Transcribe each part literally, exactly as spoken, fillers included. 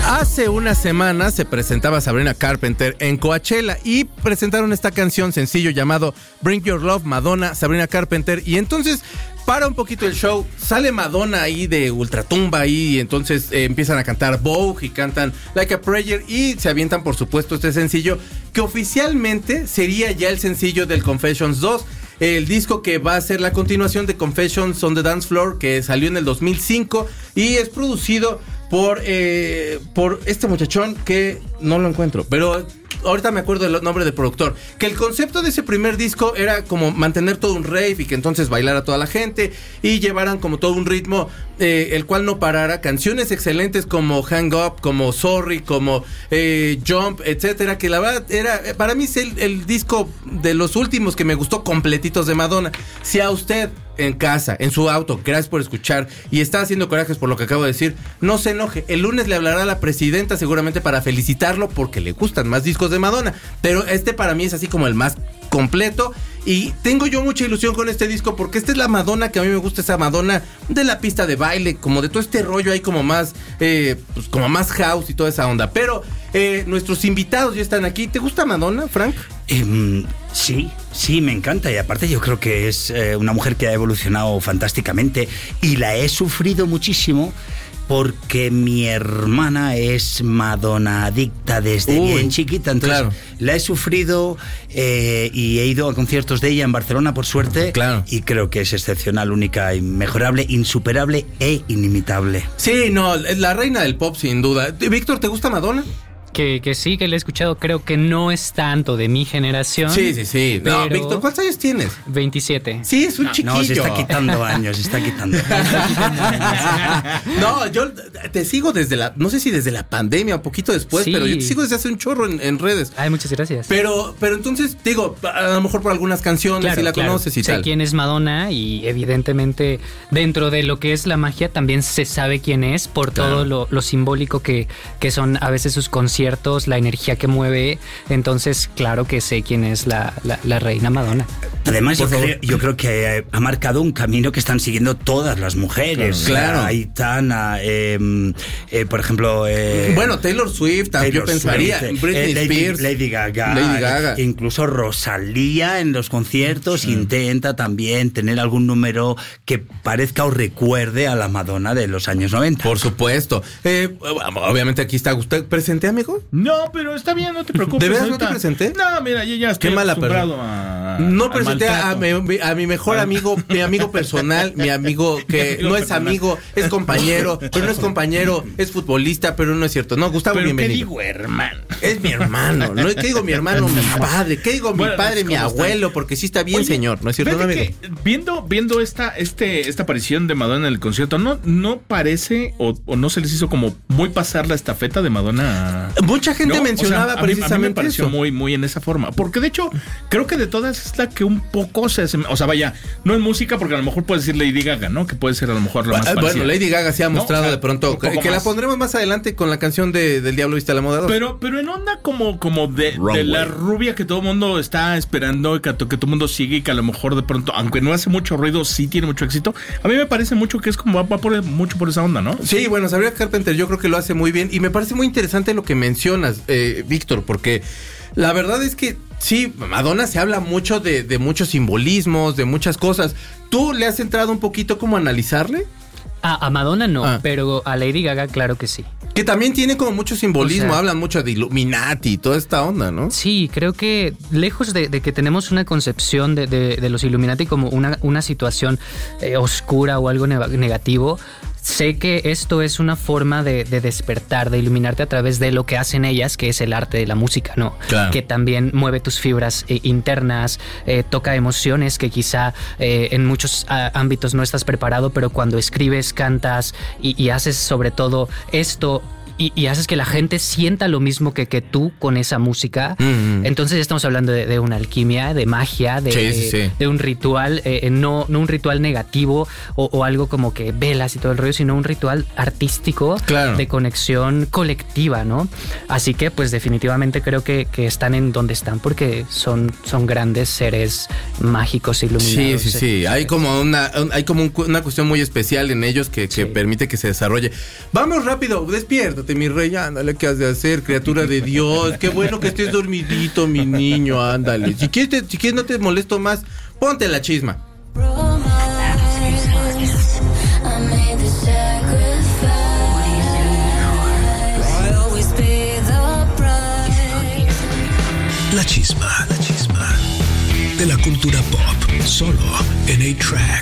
Hace unas semanas se presentaba Sabrina Carpenter en Coachella y presentaron esta canción sencillo llamado Bring Your Love, Madonna, Sabrina Carpenter, y entonces para un poquito el show, sale Madonna ahí de ultratumba ahí, y entonces eh, empiezan a cantar Vogue y cantan Like a Prayer y se avientan por supuesto este sencillo que oficialmente sería ya el sencillo del Confessions dos, el disco que va a ser la continuación de Confessions on the Dance Floor, que salió en el dos mil cinco y es producido por eh, por este muchachón que no lo encuentro, pero ahorita me acuerdo del nombre del productor, que el concepto de ese primer disco era como mantener todo un rave y que entonces bailara toda la gente y llevaran como todo un ritmo eh, el cual no parara, canciones excelentes como Hang Up, como Sorry, como eh, Jump, etcétera, que la verdad era, para mí es el, el disco de los últimos que me gustó completitos de Madonna. Si a usted en casa, en su auto, gracias por escuchar y está haciendo corajes por lo que acabo de decir, no se enoje, el lunes le hablará a la presidenta seguramente para felicitarlo porque le gustan más discos de Madonna, pero este para mí es así como el más completo y tengo yo mucha ilusión con este disco porque esta es la Madonna que a mí me gusta, esa Madonna de la pista de baile, como de todo este rollo ahí como más eh, pues como más house y toda esa onda, pero eh, nuestros invitados ya están aquí. ¿Te gusta Madonna, Frank? Eh, sí, sí, me encanta y aparte yo creo que es eh, una mujer que ha evolucionado fantásticamente y la he sufrido muchísimo porque mi hermana es Madonna adicta desde Uy, bien chiquita, entonces claro. La he sufrido eh, y he ido a conciertos de ella en Barcelona por suerte, claro. Y creo que es excepcional, única, inmejorable, insuperable e inimitable. Sí, no, es la reina del pop sin duda. Víctor, ¿te gusta Madonna? Que, que sí, que le he escuchado, creo que no es tanto de mi generación. Sí, sí, sí. No, Víctor, ¿cuántos años tienes? veintisiete. Sí, es un no, chiquillo. No, se está quitando años, se está quitando. No, yo te sigo desde la, no sé si desde la pandemia, un poquito después, sí. Pero yo te sigo desde hace un chorro en, en redes. Ay, muchas gracias. Pero, pero entonces, digo, a lo mejor por algunas canciones, claro, si la claro. conoces y sé tal. Sé quién es Madonna y evidentemente dentro de lo que es la magia también se sabe quién es por claro. todo lo, lo simbólico que, que son a veces sus conciertos, la energía que mueve, entonces claro que sé quién es la, la, la reina Madonna. Además yo creo, yo creo que ha marcado un camino que están siguiendo todas las mujeres. Claro. Aitana, eh, eh, por ejemplo... Eh, bueno, Taylor Swift, Taylor yo pensaría, Swift, Britney eh, Lady, Spears, Lady Gaga, Lady Gaga. Incluso Rosalía en los conciertos sí. Intenta también tener algún número que parezca o recuerde a la Madonna de los años noventa. Por supuesto. Eh, obviamente aquí está Gustavo. ¿Presenté, amigo? No, pero está bien, no te preocupes. ¿De verdad no te presenté? No, mira, yo ya estoy Qué mala acostumbrado a... No presenté a mi, a mi mejor amigo, mi amigo personal, mi amigo que amigo no es personal. Amigo, es compañero, pero no es compañero, es futbolista, pero no es cierto. No, Gustavo, pero bienvenido. ¿qué digo, hermano? Es mi hermano, ¿no? ¿Qué digo mi hermano? Mi padre. ¿Qué digo bueno, mi padre? Mi abuelo, porque sí está bien, Oye, señor, ¿no es cierto? No, amigo? Que viendo viendo esta este esta aparición de Madonna en el concierto, ¿no no parece o, o no se les hizo como muy pasar la estafeta de Madonna? Mucha gente ¿no? mencionaba o sea, precisamente a mí, a mí me pareció eso. muy muy en esa forma, porque de hecho creo que de todas es la que un poco se, o sea, vaya, no en música porque a lo mejor puede decir Lady Gaga, ¿no? Que puede ser a lo mejor lo más bueno, parecida. Lady Gaga se ha mostrado ¿no? O sea, de pronto que, que la pondremos más adelante con la canción de del Diablo Viste a la Moda dos. Pero pero en onda como como de, de la rubia que todo el mundo está esperando, que, que todo el mundo sigue y que a lo mejor de pronto, aunque no hace mucho ruido, sí tiene mucho éxito. A mí me parece mucho que es como va, va por mucho por esa onda, ¿no? Sí, bueno, Sabrina Carpenter yo creo que lo hace muy bien y me parece muy interesante lo que mencionas, eh, Víctor, porque la verdad es que sí, Madonna se habla mucho de, de muchos simbolismos, de muchas cosas. ¿Tú le has entrado un poquito como a analizarle? A, a Madonna no, ah. pero a Lady Gaga claro que sí. Que también tiene como mucho simbolismo, o sea, hablan mucho de Illuminati y toda esta onda, ¿no? Sí, creo que lejos de, de que tenemos una concepción de, de, de los Illuminati como una, una situación eh, oscura o algo ne- negativo, sé que esto es una forma de, de despertar, de iluminarte a través de lo que hacen ellas, que es el arte de la música, ¿no? Claro. Que también mueve tus fibras eh, internas, eh, toca emociones que quizá eh, en muchos a, ámbitos no estás preparado, pero cuando escribes, cantas y, y haces sobre todo esto... Y, y haces que la gente sienta lo mismo que, que tú con esa música. Mm-hmm. Entonces estamos hablando de, de una alquimia, de magia, de, sí, sí, sí. de un ritual, eh, no, no un ritual negativo o, o algo como que velas y todo el rollo, sino un ritual artístico, claro, de conexión colectiva, ¿no? Así que pues definitivamente creo que, que están en donde están porque son, son grandes seres mágicos iluminados. Sí, sí, sí. Hay como una, hay como un, una cuestión muy especial en ellos que, que sí. permite que se desarrolle. Vamos rápido, despierta. levantarte, mi rey, ándale, ¿qué has de hacer, criatura de Dios? Qué bueno que estés dormidito, mi niño, ándale. Si quieres, te, si quieres no te molesto más, ponte la chisma. La chisma, la chisma de la cultura pop, solo en eight track.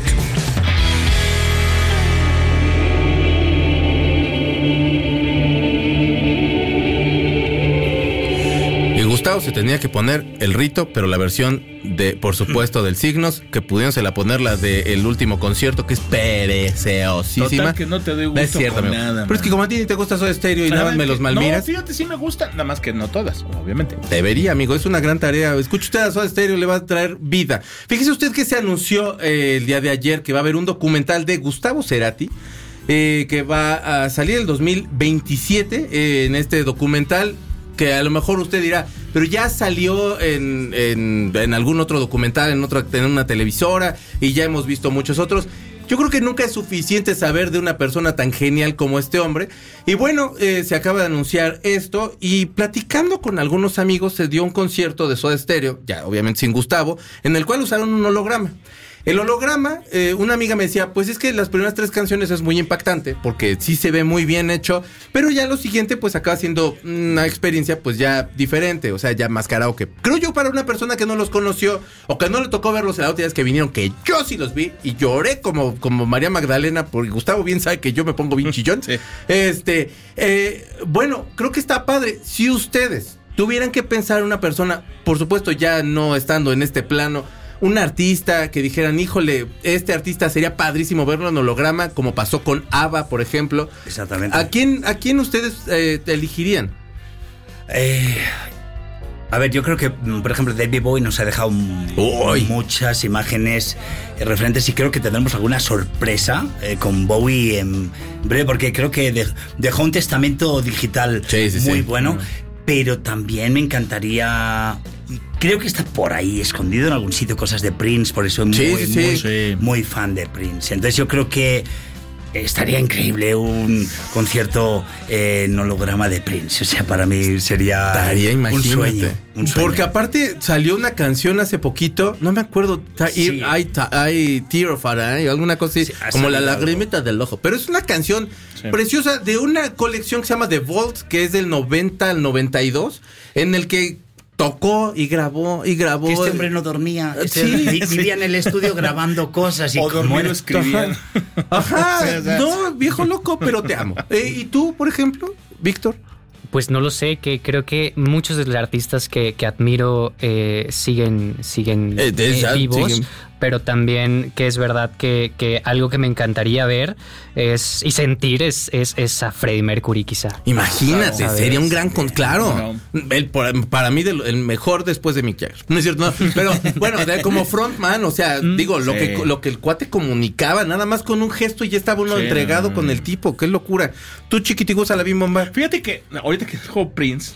Y Gustavo se tenía que poner el rito, pero la versión de, por supuesto, del Signos, que pudiéndosela poner la del último concierto, que es preciosísima. Total, que no te doy gusto no es cierto, con amigo. nada. Pero man. es que como a ti ni te gusta Soda Stereo y nada más me los malmiras. No, fíjate, sí me gusta, nada más que no todas, obviamente. Debería, amigo, es una gran tarea. Escuche usted a Soda Stereo, le va a traer vida. Fíjese usted que se anunció eh, el día de ayer que va a haber un documental de Gustavo Cerati, eh, que va a salir el dos mil veintisiete. Eh, en este documental, que a lo mejor usted dirá, pero ya salió en, en, en algún otro documental, en otra, en una televisora, y ya hemos visto muchos otros. Yo creo que nunca es suficiente saber de una persona tan genial como este hombre. Y bueno, eh, se acaba de anunciar esto, y platicando con algunos amigos se dio un concierto de Soda Stereo, ya obviamente sin Gustavo, en el cual usaron un holograma. El holograma, eh, una amiga me decía, pues es que las primeras tres canciones es muy impactante, porque sí se ve muy bien hecho, pero ya lo siguiente pues acaba siendo una experiencia pues ya diferente, o sea, ya más karaoke. Creo yo para una persona que no los conoció, o que no le tocó verlos en la última vez que vinieron, que yo sí los vi, y lloré como, como María Magdalena, porque Gustavo bien sabe que yo me pongo bien chillón. Sí. Este, eh, bueno, creo que está padre. Si ustedes tuvieran que pensar en una persona, por supuesto ya no estando en este plano, un artista que dijeran, híjole, este artista sería padrísimo verlo en holograma, como pasó con ABBA, por ejemplo. Exactamente. ¿A quién, a quién ustedes eh, elegirían? Eh, a ver, yo creo que, por ejemplo, David Bowie nos ha dejado Uy. muchas imágenes eh, referentes, y creo que tendremos alguna sorpresa eh, con Bowie en breve, porque creo que de, dejó un testamento digital sí, sí, muy sí. bueno, pero también me encantaría... Creo que está por ahí escondido en algún sitio cosas de Prince, por eso soy muy, sí, sí, muy, sí. muy fan de Prince. Entonces yo creo que estaría increíble un concierto eh, en holograma de Prince. O sea, para mí sería Estaría, un imagínate. sueño, un sueño. Porque aparte salió una canción hace poquito, no me acuerdo, Sí. hay, hay Tear of Our Eye, alguna cosa así, Sí, ha como la salido lagrimita del ojo. Pero es una canción Sí. preciosa de una colección que se llama The Vault, que es del noventa al noventa y dos, en el que tocó y grabó y grabó. Que este hombre no dormía, este Sí, vi- sí. vivía en el estudio grabando cosas y O como dormido era- escribían. Ajá, Sí, o sea, no, viejo loco, pero te amo. Eh, ¿Y tú, por ejemplo, Víctor? Pues no lo sé, que creo que muchos de los artistas que, que admiro eh, siguen, siguen Eh, de- eh, vivos, siguen. pero también que es verdad que, que algo que me encantaría ver es y sentir es, es, es a Freddie Mercury quizá. Imagínate, ¿Sabes? sería un gran con, claro. Bueno. El, por- para mí de lo- el mejor después de Mick Jagger. No es cierto, no. Pero bueno, de- como frontman, o sea, digo, lo sí. que lo que el cuate comunicaba, nada más con un gesto y ya estaba uno Sí, entregado no. con el tipo, qué locura. Tú, chiquitigusa, la vi bomba. Fíjate que ahorita que dijo Prince,